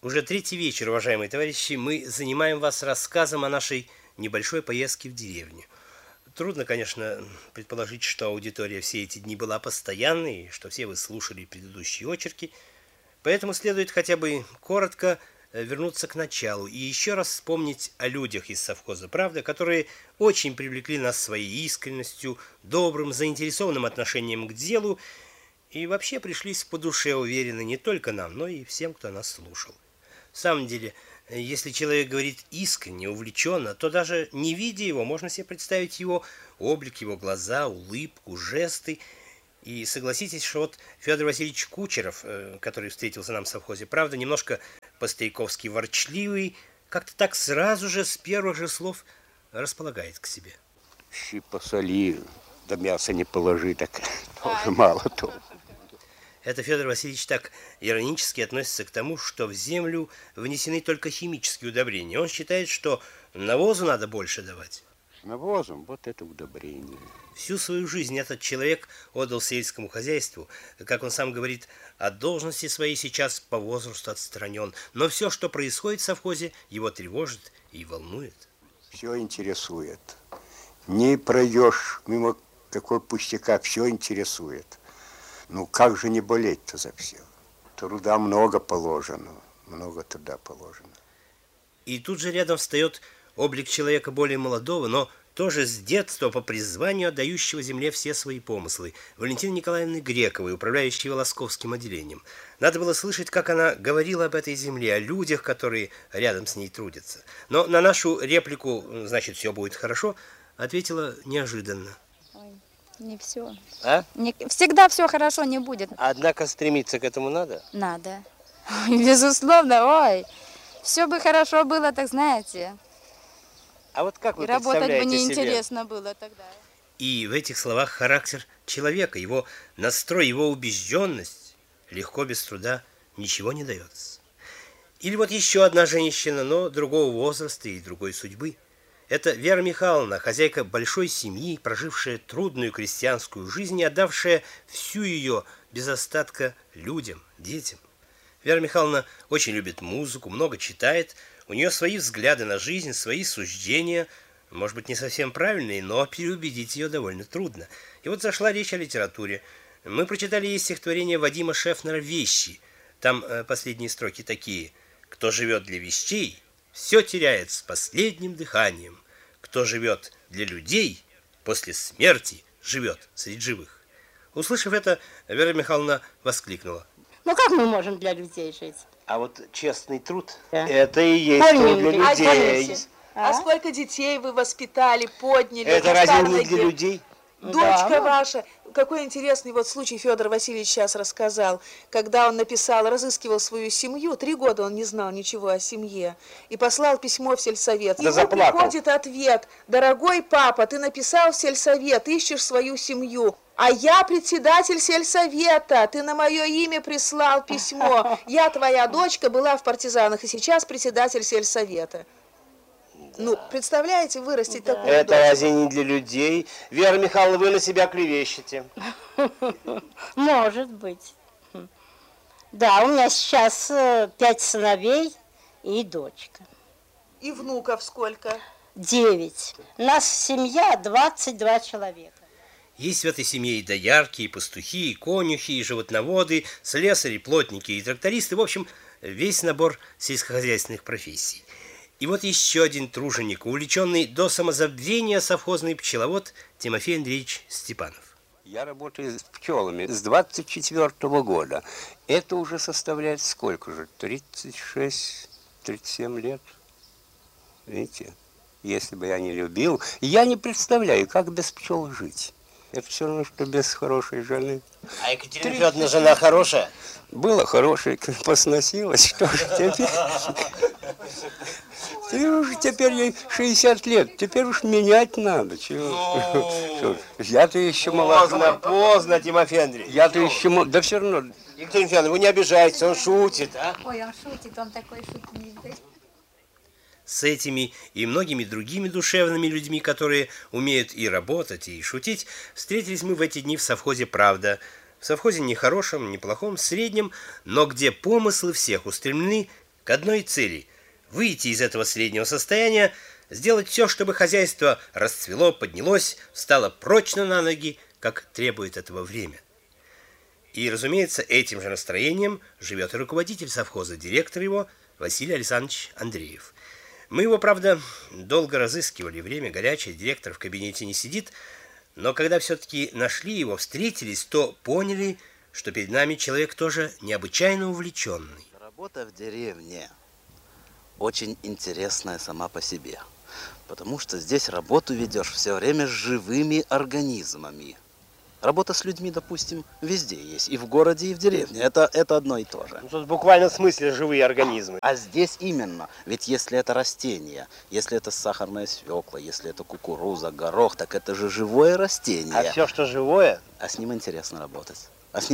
Уже третий вечер, уважаемые товарищи, мы занимаем вас рассказом о нашей небольшой поездке в деревню. Трудно, конечно, предположить, что аудитория все эти дни была постоянной, что все вы слушали предыдущие очерки, поэтому следует хотя бы коротко вернуться к началу и еще раз вспомнить о людях из совхоза «Правда», которые очень привлекли нас своей искренностью, добрым, заинтересованным отношением к делу и вообще пришлись по душе, уверены, не только нам, но и всем, кто нас слушал. В самом деле, если человек говорит искренне, увлеченно, то даже не видя его, можно себе представить его облик, его глаза, улыбку, жесты. И согласитесь, что вот Федор Васильевич Кучеров, который встретился нам в совхозе «Правда», немножко по-стариковски ворчливый, как-то так сразу же, с первых же слов, располагает к себе. Щи посоли, да мяса не положи, так тоже мало то. Это Федор Васильевич так иронически относится к тому, что в землю внесены только химические удобрения. Он считает, что навозу надо больше давать. С навозом вот это удобрение. Всю свою жизнь этот человек отдал сельскому хозяйству. Как он сам говорит, от должности своей сейчас по возрасту отстранен. Но все, что происходит в совхозе, его тревожит и волнует. Все интересует. Не пройдешь мимо такой пустяка, все интересует. Ну, как же не болеть-то за все? Труда много положено, много труда положено. И тут же рядом встает облик человека более молодого, но тоже с детства по призванию отдающего земле все свои помыслы, Валентины Николаевны Грековой, управляющей Волосковским отделением. Надо было слышать, как она говорила об этой земле, о людях, которые рядом с ней трудятся. Но на нашу реплику, значит, все будет хорошо, ответила неожиданно. Не все. А? Всегда все хорошо не будет. Однако стремиться к этому надо? Надо. Безусловно, ой. Все бы хорошо было, так знаете. А вот как вы и работать бы себе? неинтересно было тогда. И в этих словах характер человека, его настрой, его убежденность легко, без труда, ничего не дается. Или вот еще одна женщина, но другого возраста и другой судьбы. Это Вера Михайловна, хозяйка большой семьи, прожившая трудную крестьянскую жизнь и отдавшая всю ее без остатка людям, детям. Вера Михайловна очень любит музыку, много читает, у нее свои взгляды на жизнь, свои суждения, может быть, не совсем правильные, но переубедить ее довольно трудно. И вот зашла речь о литературе. Мы прочитали ей стихотворение Вадима Шефнера «Вещи». Там последние строки такие: «Кто живет для вещей, все теряет с последним дыханием. Кто живет для людей, после смерти живет среди живых». Услышав это, Вера Михайловна воскликнула: ну как мы можем для людей жить? А вот честный труд, да, это и есть труд для людей. А сколько детей вы воспитали, подняли? Это разве не для людей? Дочка ваша, какой интересный вот случай Федор Васильевич сейчас рассказал, когда он написал, разыскивал свою семью, 3 года он не знал ничего о семье, и послал письмо в сельсовет. Да, ему заплакал. Приходит ответ: дорогой папа, ты написал в сельсовет, ищешь свою семью, а я председатель сельсовета, ты на мое имя прислал письмо, я твоя дочка, была в партизанах и сейчас председатель сельсовета. Ну, представляете, вырастить такую Это дочь? разве не для людей? Вера Михайловна, вы на себя клевещете. Может быть. Да, у меня сейчас 5 сыновей и дочка. И внуков сколько? 9. У нас семья 22 человека. Есть в этой семье и доярки, и пастухи, и конюхи, и животноводы, слесари, плотники и трактористы. В общем, весь набор сельскохозяйственных профессий. И вот еще один труженик, увлеченный до самозабвения совхозный пчеловод Тимофей Андреевич Степанов. Я работаю с пчелами с 24-го года. Это уже составляет сколько же? 36-37 лет. Видите? Если бы я не любил, я не представляю, как без пчел жить. Это все равно, что без хорошей жены. А Екатерина Федоровна жена хорошая? Была хорошая, посносилась. Что же теперь? Теперь ей 60 лет. Теперь уж менять надо. Чего? Я-то еще молодой. Поздно, Тимофей Андреевич. Я-то еще молодой. Да все равно. Екатерина Федоровна, вы не обижайтесь, он шутит, а? Ой, он шутит, он такой шутник. С этими и многими другими душевными людьми, которые умеют и работать, и шутить, встретились мы в эти дни в совхозе «Правда». В совхозе не хорошем, не плохом, среднем, но где помыслы всех устремлены к одной цели – выйти из этого среднего состояния, сделать все, чтобы хозяйство расцвело, поднялось, встало прочно на ноги, как требует этого время. И, разумеется, этим же настроением живет и руководитель совхоза, директор его Василий Александрович Андреев. Мы его, правда, долго разыскивали, время горячее, директор в кабинете не сидит, но когда все-таки нашли его, встретились, то поняли, что перед нами человек тоже необычайно увлеченный. Работа в деревне очень интересная сама по себе, потому что здесь работу ведешь все время с живыми организмами. Работа с людьми, допустим, везде есть, и в городе, и в деревне. Это одно и то же. Ну, тут буквально в смысле живые организмы. А здесь именно, ведь если это растение, если это сахарная свекла, если это кукуруза, горох, так это же живое растение. А все, что живое? А с ним интересно работать.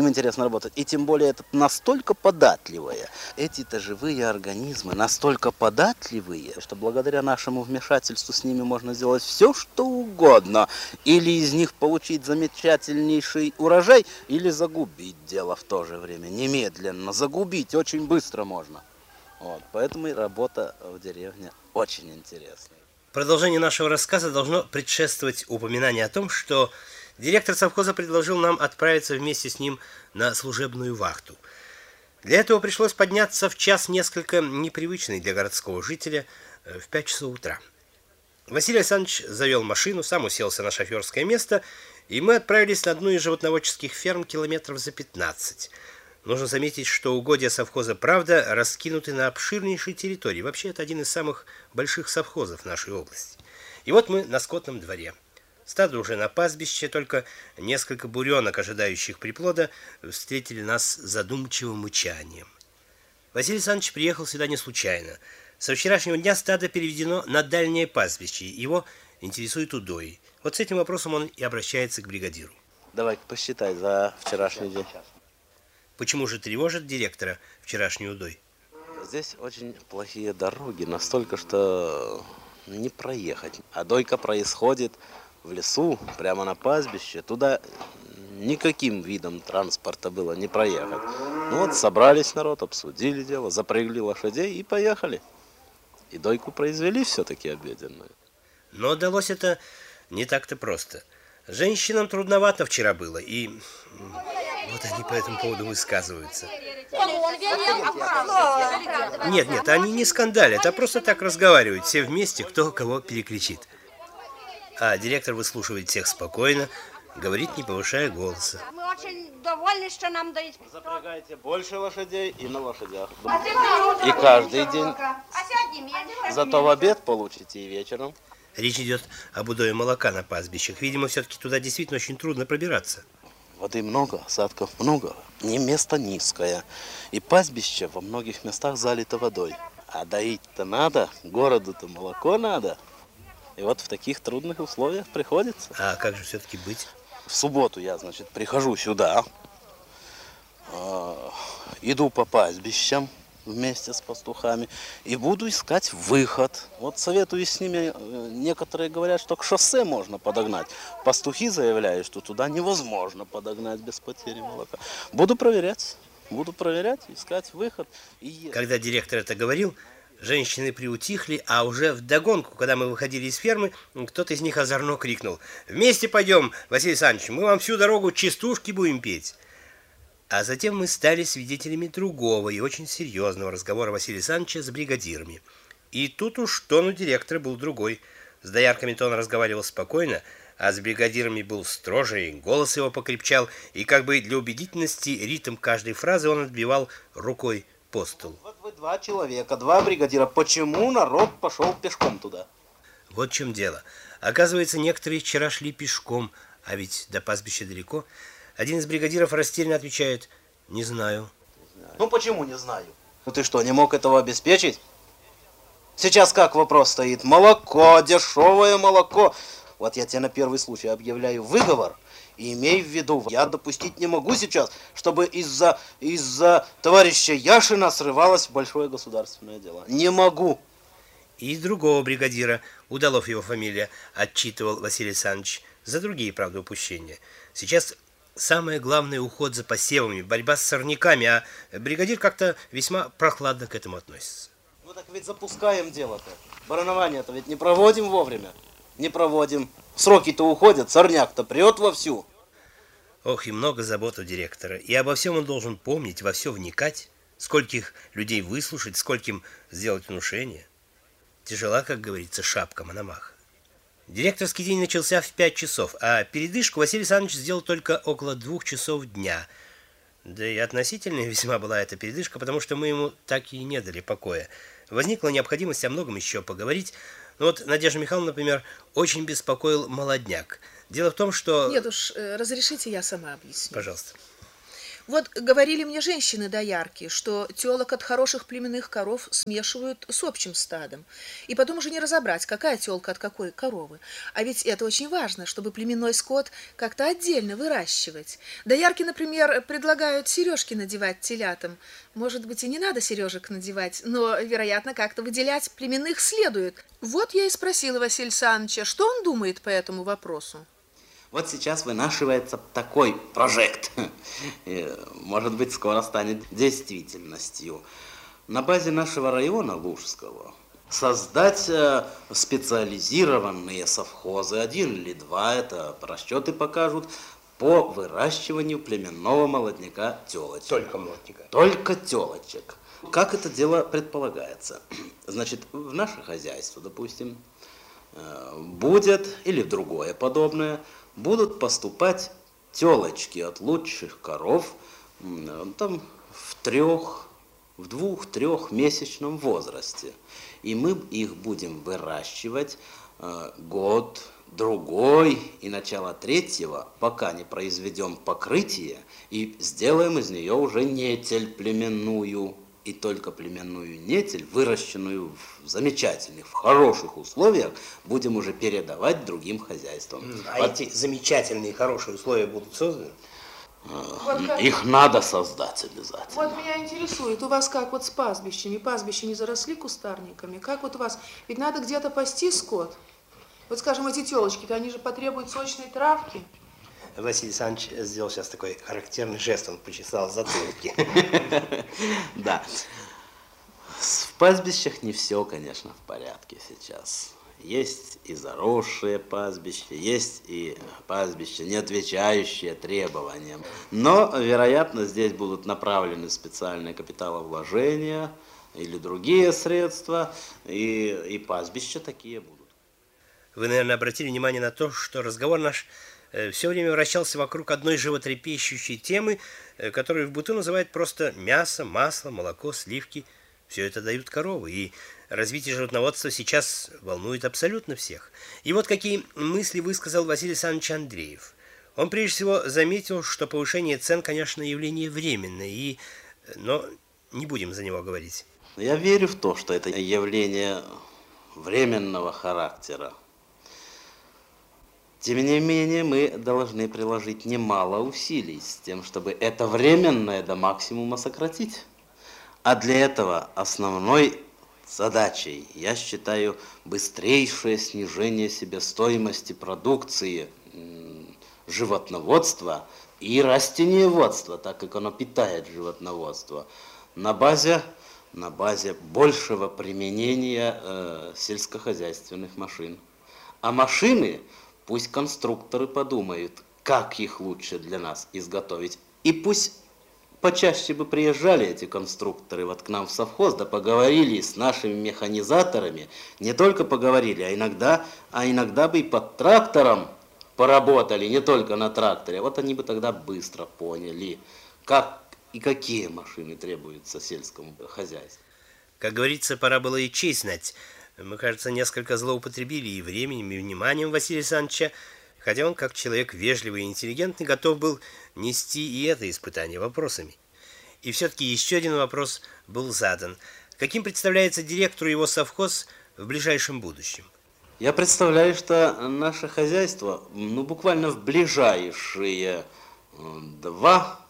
И тем более это настолько податливое. Эти-то живые организмы настолько податливые, что благодаря нашему вмешательству с ними можно сделать все, что угодно. Или из них получить замечательнейший урожай, или загубить дело в то же время. Немедленно загубить очень быстро можно. Вот, поэтому и работа в деревне очень интересная. Продолжение нашего рассказа должно предшествовать упоминание о том, что директор совхоза предложил нам отправиться вместе с ним на служебную вахту. Для этого пришлось подняться в час несколько непривычный для городского жителя в 5 часов утра. Василий Александрович завел машину, сам уселся на шоферское место, и мы отправились на одну из животноводческих ферм километров за 15. Нужно заметить, что угодья совхоза «Правда» раскинуты на обширнейшей территории. Вообще, это один из самых больших совхозов нашей области. И вот мы на скотном дворе. Стадо уже на пастбище, только несколько буренок, ожидающих приплода, встретили нас задумчивым мычанием. Василий Александрович приехал сюда не случайно. Со вчерашнего дня стадо переведено на дальнее пастбище. Его интересует удой. Вот с этим вопросом он и обращается к бригадиру. Давай посчитай за вчерашний день. Почему же тревожит директора вчерашний удой? Здесь очень плохие дороги, настолько, что не проехать. А дойка происходит в лесу, прямо на пастбище. Туда никаким видом транспорта было не проехать. Ну вот собрались народ, обсудили дело, запрягли лошадей и поехали. И дойку произвели все-таки обеденную. Но удалось это не так-то просто. Женщинам трудновато вчера было, и вот они по этому поводу высказываются. Нет, они не скандалят, а просто так разговаривают, все вместе, кто кого перекричит. А директор выслушивает всех спокойно, говорит, не повышая голоса. Мы очень довольны, что нам дают. Запрягайте больше лошадей и на лошадях. И каждый день. Зато в обед получите и вечером. Речь идет об удое молока на пастбищах. Видимо, все-таки туда действительно очень трудно пробираться. Воды много, осадков много. Не место низкое. И пастбище во многих местах залито водой. А доить-то надо, городу-то молоко надо. И вот в таких трудных условиях приходится. А как же все-таки быть? В субботу я, прихожу сюда, иду по пастбищам вместе с пастухами и буду искать выход. Вот советую с ними, некоторые говорят, что к шоссе можно подогнать. Пастухи заявляют, что туда невозможно подогнать без потери молока. Буду проверять, искать выход. Когда директор это говорил, женщины приутихли, а уже вдогонку, когда мы выходили из фермы, кто-то из них озорно крикнул: «Вместе пойдем, Василий Александрович, мы вам всю дорогу частушки будем петь». А затем мы стали свидетелями другого и очень серьезного разговора Василия Александровича с бригадирами. И тут уж тон у директора был другой. С доярками-то он разговаривал спокойно, а с бригадирами был строже, и голос его покрепчал, и как бы для убедительности ритм каждой фразы он отбивал рукой по столу. Вот вы 2 человека, 2 бригадира. Почему народ пошел пешком туда? Вот в чем дело. Оказывается, некоторые вчера шли пешком, а ведь до пастбища далеко. Один из бригадиров растерянно отвечает: «Не знаю». Ну почему не знаю? Ну ты что, не мог этого обеспечить? Сейчас как вопрос стоит? Молоко, дешевое молоко. Вот я тебе на первый случай объявляю выговор. И имей в виду, я допустить не могу сейчас, чтобы из-за товарища Яшина срывалось большое государственное дело. Не могу. И другого бригадира, Удалов его фамилия, отчитывал Василий Александрович за другие, правда, упущения. Сейчас Самое главное — уход за посевами, борьба с сорняками, а бригадир как-то весьма прохладно к этому относится. Ну так ведь запускаем дело-то. Баранование-то ведь не проводим вовремя. Не проводим. Сроки-то уходят, сорняк-то прет вовсю. Ох, и много забот у директора. И обо всем он должен помнить, во все вникать. Скольких людей выслушать, скольким сделать внушение. Тяжела, как говорится, шапка Мономаха. Директорский день начался в 5 часов, а передышку Василий Александрович сделал только около 2 часов дня. Да и относительно весьма была эта передышка, потому что мы ему так и не дали покоя. Возникла необходимость о многом еще поговорить. Ну вот Надежда Михайловна, например, очень беспокоил молодняк. Дело в том, что... Нет уж, разрешите, я сама объясню. Пожалуйста. Вот говорили мне женщины-доярки, что телок от хороших племенных коров смешивают с общим стадом. И потом уже не разобрать, какая телка от какой коровы. А ведь это очень важно, чтобы племенной скот как-то отдельно выращивать. Доярки, например, предлагают сережки надевать телятам. Может быть, и не надо сережек надевать, но, вероятно, как-то выделять племенных следует. Вот я и спросила Василия Александровича, что он думает по этому вопросу. Вот сейчас вынашивается такой прожект. Может быть, скоро станет действительностью. На базе нашего района Лужского создать специализированные совхозы, 1 или 2, это расчеты покажут, по выращиванию племенного молодняка телочек. Только молодняка. Только телочек. Как это дело предполагается? Значит, в наше хозяйство, допустим, будет, или в другое подобное, будут поступать телочки от лучших коров там в 2-3 возрасте. И мы их будем выращивать год, другой и начало 3-го, пока не произведем покрытие и сделаем из нее уже нетель племенную. И только племенную нетель, выращенную в замечательных, в хороших условиях, будем уже передавать другим хозяйствам. А эти замечательные, хорошие условия будут созданы? Их надо создать обязательно. Вот меня интересует, у вас как вот с пастбищами? Пастбища не заросли кустарниками? Как вот у вас? Ведь надо где-то пасти скот. Вот, скажем, эти телочки-то, они же потребуют сочной травки. Василий Александрович сделал сейчас такой характерный жест, он почесал затылки. Да. В пастбищах не все, конечно, в порядке сейчас. Есть и заросшие пастбища, есть и пастбища, не отвечающие требованиям. Но, вероятно, здесь будут направлены специальные капиталовложения или другие средства, и пастбища такие будут. Вы, наверное, обратили внимание на то, что разговор наш все время вращался вокруг одной животрепещущей темы, которую в быту называют просто мясо, масло, молоко, сливки. Все это дают коровы, и развитие животноводства сейчас волнует абсолютно всех. И вот какие мысли высказал Василий Александрович Андреев. Он прежде всего заметил, что повышение цен, конечно, явление временное, но не будем за него говорить. Я верю в то, что это явление временного характера. Тем не менее, мы должны приложить немало усилий с тем, чтобы это временное до максимума сократить. А для этого основной задачей, я считаю, быстрейшее снижение себестоимости продукции животноводства и растениеводства, так как оно питает животноводство, на базе большего применения сельскохозяйственных машин. А машины... Пусть конструкторы подумают, как их лучше для нас изготовить. И пусть почаще бы приезжали эти конструкторы вот к нам в совхоз, да поговорили с нашими механизаторами. Не только поговорили, а иногда бы и под трактором поработали, не только на тракторе. Вот они бы тогда быстро поняли, как и какие машины требуются сельскому хозяйству. Как говорится, пора было и честь знать. Мы, кажется, несколько злоупотребили и временем, и вниманием Василия Александровича, хотя он, как человек вежливый и интеллигентный, готов был нести и это испытание вопросами. И все-таки еще один вопрос был задан. Каким представляется директору его совхоз в ближайшем будущем? Я представляю, что наше хозяйство, буквально в ближайшие 2,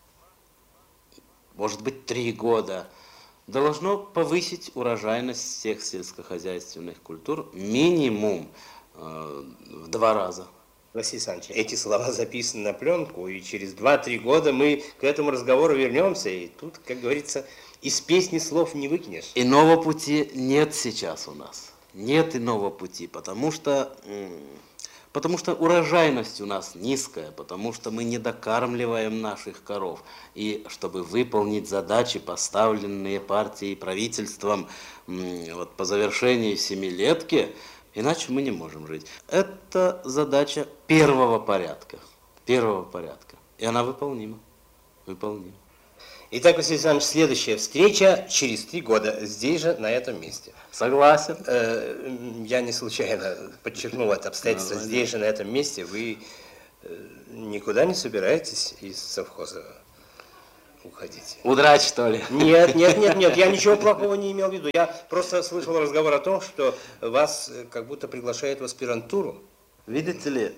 может быть, 3 года должно повысить урожайность всех сельскохозяйственных культур минимум в 2 раза. Василий Александрович, эти слова записаны на пленку, и через 2-3 года мы к этому разговору вернемся, и тут, как говорится, из песни слов не выкинешь. Иного пути нет сейчас у нас. Нет иного пути, потому что урожайность у нас низкая, потому что мы не докармливаем наших коров. И чтобы выполнить задачи, поставленные партией и правительством вот по завершении семилетки, иначе мы не можем жить. Это задача первого порядка. Первого порядка. И она выполнима. Выполнима. Итак, Василий Александрович, следующая встреча через 3 года, здесь же, на этом месте. Согласен. Я не случайно подчеркнул это обстоятельство. Здесь же, на этом месте, вы никуда не собираетесь из совхоза уходить? Удрать, что ли? Нет, я ничего плохого не имел в виду. Я просто слышал разговор о том, что вас как будто приглашают в аспирантуру. Видите ли,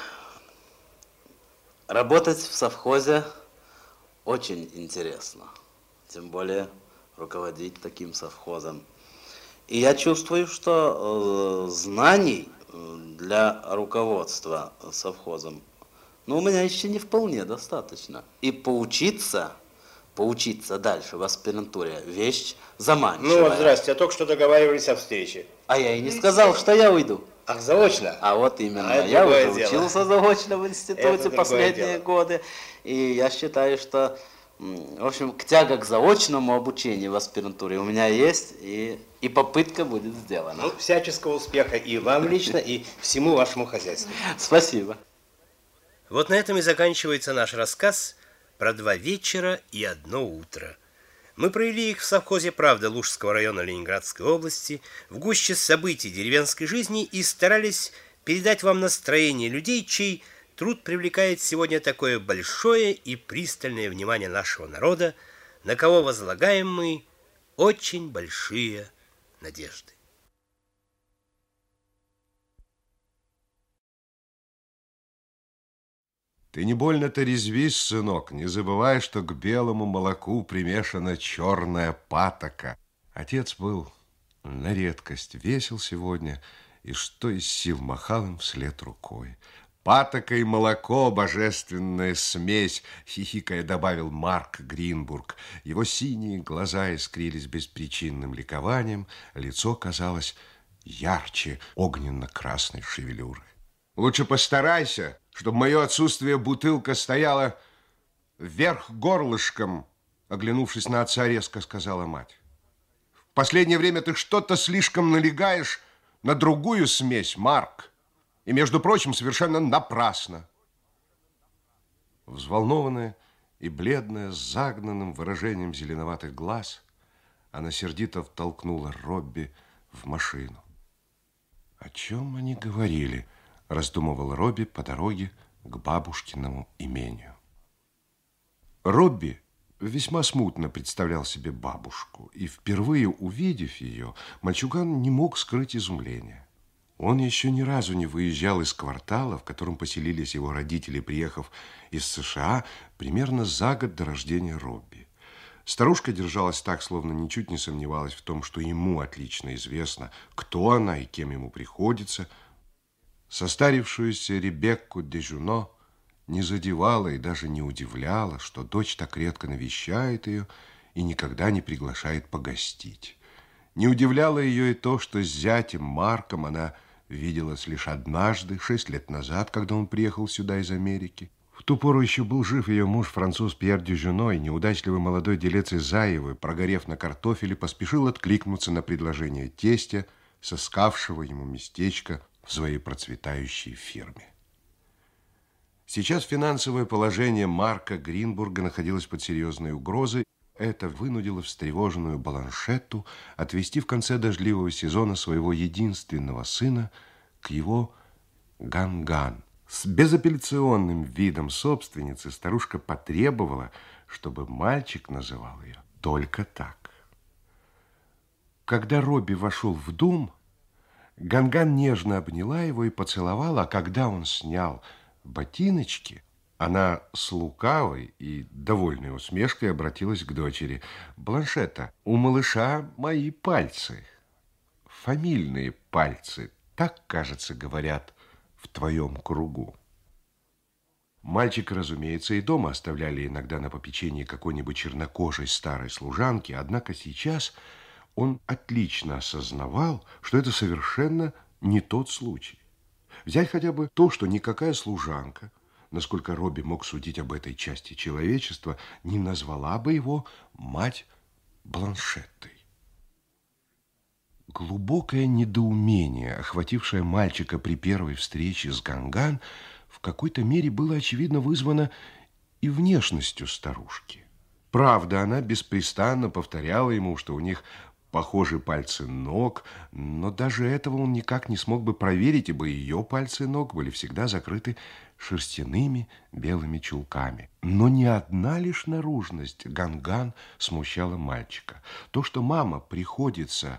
работать в совхозе очень интересно. Тем более руководить таким совхозом. И я чувствую, что знаний для руководства совхозом, у меня еще не вполне достаточно. И поучиться дальше в аспирантуре вещь заманчивая. Ну вот, здрасте, только что договаривались о встрече. А я и не сказал, что я уйду. Ах, заочно? А вот именно, это я уже дело. учился заочно в институте Это последние годы. И я считаю, что, в общем, тяга к заочному обучению в аспирантуре у меня есть, и попытка будет сделана. Ну, всяческого успеха и вам лично, и всему вашему хозяйству. Спасибо. Вот на этом и заканчивается наш рассказ про 2 вечера и 1 утро. Мы провели их в совхозе «Правда» Лужского района Ленинградской области, в гуще событий деревенской жизни, и старались передать вам настроение людей, чей труд привлекает сегодня такое большое и пристальное внимание нашего народа, на кого возлагаем мы очень большие надежды. Ты не больно-то резвись, сынок, не забывай, что к белому молоку примешана черная патока. Отец был на редкость весел сегодня, и что из сил махал им вслед рукой. Патока и молоко — божественная смесь, хихикая добавил Марк Гринбург. Его синие глаза искрились беспричинным ликованием, лицо казалось ярче огненно-красной шевелюры. Лучше постарайся, чтобы мое отсутствие бутылка стояла вверх горлышком, оглянувшись на отца, резко сказала мать. В последнее время ты что-то слишком налегаешь на другую смесь, Марк, и, между прочим, совершенно напрасно. Взволнованная и бледная, с загнанным выражением зеленоватых глаз, она сердито втолкнула Робби в машину. О чем они говорили? Раздумывал Робби по дороге к бабушкиному имению. Робби весьма смутно представлял себе бабушку, и впервые увидев ее, мальчуган не мог скрыть изумления. Он еще ни разу не выезжал из квартала, в котором поселились его родители, приехав из США примерно за год до рождения Робби. Старушка держалась так, словно ничуть не сомневалась в том, что ему отлично известно, кто она и кем ему приходится. Состарившуюся Ребекку де Жуно не задевала и даже не удивляла, что дочь так редко навещает ее и никогда не приглашает погостить. Не удивляло ее и то, что с зятем Марком она виделась лишь однажды, 6 лет назад, когда он приехал сюда из Америки. В ту пору еще был жив ее муж, француз Пьер де Жуно, и неудачливый молодой делец Изаевой, прогорев на картофеле, поспешил откликнуться на предложение тестя, сыскавшего ему местечко в своей процветающей фирме. Сейчас финансовое положение Марка Гринбурга находилось под серьезной угрозой. Это вынудило встревоженную Баланшетту отвезти в конце дождливого сезона своего единственного сына к его Ганган. С безапелляционным видом собственницы старушка потребовала, чтобы мальчик называл ее только так. Когда Робби вошел в дом, Ганган нежно обняла его и поцеловала, а когда он снял ботиночки, она с лукавой и довольной усмешкой обратилась к дочери. «Бланшетта, у малыша мои пальцы, фамильные пальцы, так, кажется, говорят в твоем кругу». Мальчика, разумеется, и дома оставляли иногда на попечении какой-нибудь чернокожей старой служанки, однако сейчас он отлично осознавал, что это совершенно не тот случай. Взять хотя бы то, что никакая служанка, насколько Робби мог судить об этой части человечества, не назвала бы его мать Бланшеттой. Глубокое недоумение, охватившее мальчика при первой встрече с Ганган, в какой-то мере было, очевидно, вызвано и внешностью старушки. Правда, она беспрестанно повторяла ему, что у них похожи пальцы ног, но даже этого он никак не смог бы проверить, ибо ее пальцы ног были всегда закрыты шерстяными белыми чулками. Но не одна лишь наружность Ганган смущала мальчика. То, что мама приходится